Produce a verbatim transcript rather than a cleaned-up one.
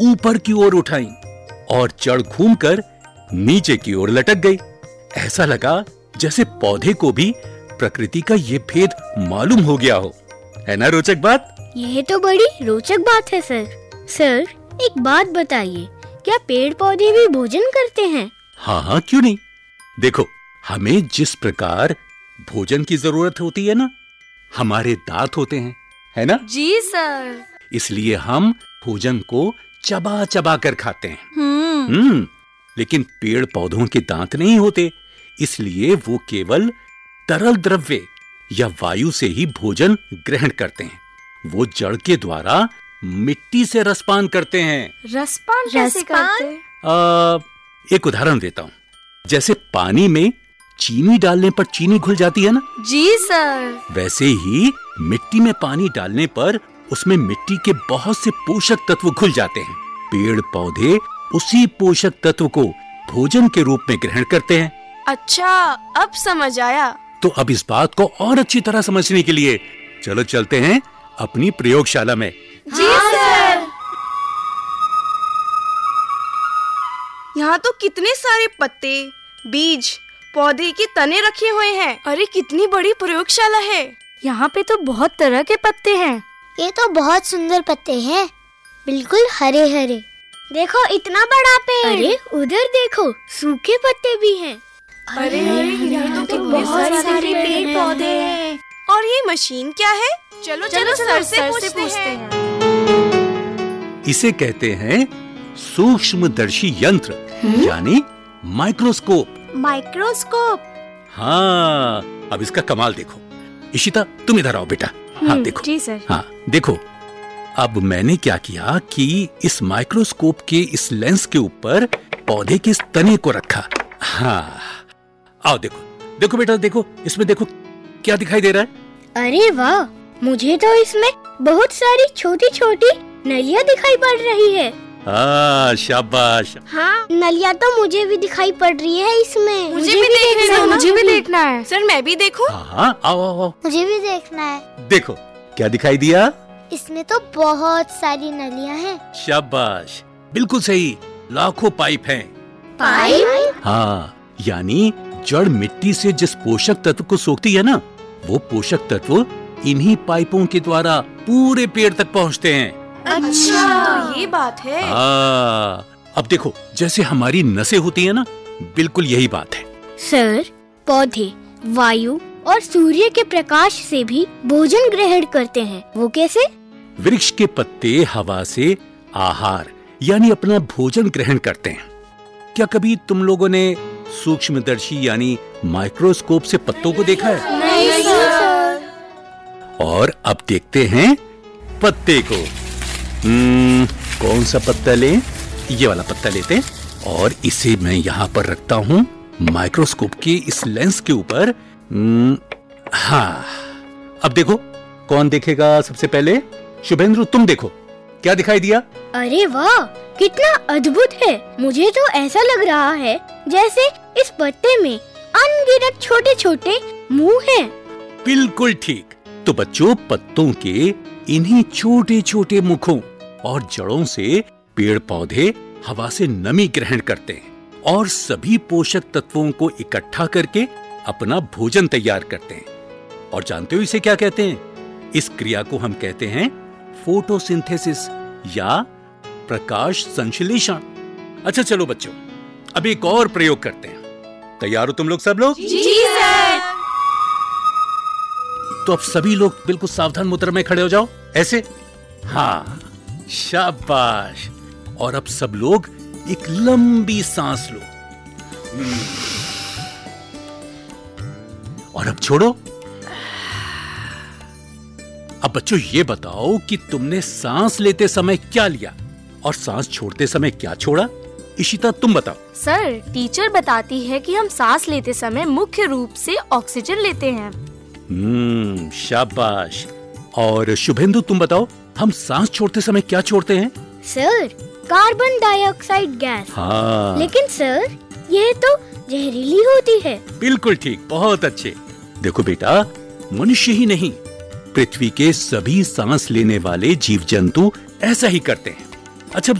ऊपर की ओर उठाई और जड़ घूमकर नीचे की ओर लटक गई। ऐसा लगा जैसे पौधे को भी प्रकृति का ये भेद मालूम हो गया हो। है ना रोचक बात? यह तो बड़ी रोचक बात है सर। सर, एक बात बताइए, क्या पेड़ पौधे भी भोजन करते हैं? हाँ हाँ, क्यों नहीं। देखो, हमें जिस प्रकार भोजन की जरूरत होती है ना, हमारे दांत होते हैं, है ना? जी सर। इसलिए हम भोजन को चबा चबा कर खाते हैं। हम्म हम्म लेकिन पेड़ पौधों के दांत नहीं होते, इसलिए वो केवल तरल द्रव्य या वायु से ही भोजन ग्रहण करते हैं। वो जड़ के द्वारा मिट्टी से रसपान करते हैं। रसपान कैसे रसपान? करते हैं? आ, एक उदाहरण देता हूँ। जैसे पानी में चीनी डालने पर चीनी घुल जाती है ना, जी सर। वैसे ही मिट्टी में पानी डालने पर उसमें मिट्टी के बहुत से पोषक तत्व घुल जाते हैं। पेड़ पौधे उसी पोषक तत्व को भोजन के रूप में ग्रहण करते हैं। अच्छा, अब समझ आया। तो अब इस बात को और अच्छी तरह समझने के लिए चलो चलते हैं अपनी प्रयोगशाला में। जी सर। यहाँ तो कितने सारे पत्ते, बीज, पौधे के तने रखे हुए हैं। अरे कितनी बड़ी प्रयोगशाला है। यहाँ पे तो बहुत तरह के पत्ते हैं। ये तो बहुत सुंदर पत्ते हैं, बिल्कुल हरे हरे। देखो, इतना बड़ा पेड़। अरे उधर देखो, सूखे पत्ते भी हैं। अरे यहाँ तो बहुत सारे पेड़ पौधे हैं। और ये मशीन क्या है? चलो चलो सर से पूछते हैं। इसे कहते हैं सूक्ष्मदर्शी यंत्र, यानी माइक्रोस्कोप। माइक्रोस्कोप? हाँ, अब इसका कमाल देखो। इशिता, तुम इधर आओ बेटा। हाँ देखो। जी सर। हाँ देखो, अब मैंने क्या किया कि इस माइक्रोस्कोप के इस लेंस के ऊपर पौधे के इस तने को रखा। हाँ, आओ देखो। देखो बेटा, देखो इसमें, देखो क्या दिखाई दे रहा है। अरे वाह, मुझे तो इसमें बहुत सारी छोटी छोटी नलियाँ दिखाई पड़ रही है। हाँ, शाबाश। हाँ, नलियाँ तो मुझे भी दिखाई पड़ रही है इसमें। मुझे भी देखना है। मुझे भी देखना है। सर, मैं भी देखूं? हाँ हाँ, आओ आओ आओ। मुझे भी देखना है। देखो क्या दिखाई दिया। इसमें तो बहुत सारी नलियाँ हैं। शाबाश, बिल्कुल सही। लाखों पाइप हैं। पाइप? हाँ, यानी जड़ मिट्टी से जिस पोषक तत्व को सोखती है ना, वो पोषक तत्व इन्हीं पाइपों के द्वारा पूरे पेड़ तक पहुँचते हैं। अच्छा, तो ये बात है। हाँ, अब देखो, जैसे हमारी नसें होती है ना, बिल्कुल यही बात है। सर, पौधे वायु और सूर्य के प्रकाश से भी भोजन ग्रहण करते हैं। वो कैसे? वृक्ष के पत्ते हवा से आहार यानी अपना भोजन ग्रहण करते हैं। क्या कभी तुम लोगों ने सूक्ष्मदर्शी यानी माइक्रोस्कोप से पत्तों को देखा है? नहीं सर। और अब देखते हैं पत्ते को। हम्म, कौन सा पत्ता लें? ये वाला पत्ता लेते हैं और इसे मैं यहाँ पर रखता हूँ माइक्रोस्कोप के इस लेंस के ऊपर। हम्म, हाँ, अब देखो कौन देखेगा सबसे पहले। शुभेंद्र, तुम देखो क्या दिखाई दिया। अरे वाह, कितना अद्भुत है। मुझे तो ऐसा लग रहा है जैसे इस पत्ते में अनगिनत छोटे छोटे मुंह हैं। बिल्कुल ठीक। तो बच्चों, पत्तों के इन्हीं छोटे छोटे मुखों और जड़ों से पेड़ पौधे हवा से नमी ग्रहण करते हैं और सभी पोषक तत्वों को इकट्ठा करके अपना भोजन तैयार करते हैं। और जानते हो इसे क्या कहते हैं? इस क्रिया को हम कहते हैं फोटोसिंथेसिस या प्रकाश संश्लेषण। अच्छा चलो बच्चों, अब एक और प्रयोग करते हैं। तैयार हो तुम लोग सब लोग? जी सर। तो अब सभी लोग बिल्कुल सावधान मुद्रा में खड़े हो जाओ, ऐसे। हाँ, शाबाश। और अब सब लोग एक लंबी सांस लो और अब छोड़ो। अब बच्चों ये बताओ कि तुमने सांस लेते समय क्या लिया और सांस छोड़ते समय क्या छोड़ा? इशिता, तुम बताओ। सर, टीचर बताती है कि हम सांस लेते समय मुख्य रूप से ऑक्सीजन लेते हैं। हम्म, शाबाश। और शुभेंदु, तुम बताओ, हम सांस छोड़ते समय क्या छोड़ते हैं? Sir, carbon dioxide gas. हाँ। लेकिन सर, यह तो जहरीली होती है। बिल्कुल ठीक, बहुत अच्छे। देखो बेटा, मनुष्य ही नहीं, पृथ्वी के सभी सांस लेने वाले जीव जंतु ऐसा ही करते हैं। अच्छा